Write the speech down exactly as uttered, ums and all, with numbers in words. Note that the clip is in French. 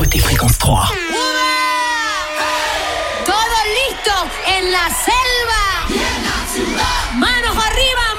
Écoutez Fréquence trois. Todos listos en la selva. Manos arriba.